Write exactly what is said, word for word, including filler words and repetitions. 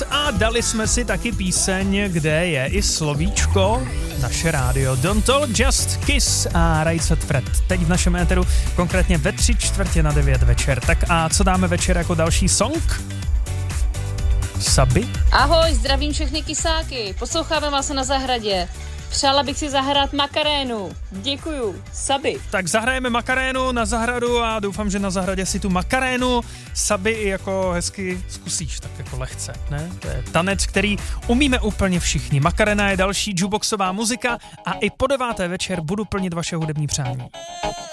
Kiss a dali jsme si taky píseň, kde je i slovíčko naše rádio. Don't Talk, Just Kiss a Right Said Fred. Teď v našem éteru, konkrétně ve tři čtvrtě na devět večer. Tak a co dáme večer jako další song? Sabi? Ahoj, zdravím všechny kysáky. Posloucháme vás na zahradě. Přála bych si zahrát Makarénu. Děkuju. Sabi. Tak zahrajeme Makarénu na zahradu a doufám, že na zahradě si tu Makarénu Sabi i jako hezky zkusíš, tak jako lehce, ne? To je tanec, který umíme úplně všichni. Makarena je další jukeboxová muzika a i po deváté večer budu plnit vaše hudební přání.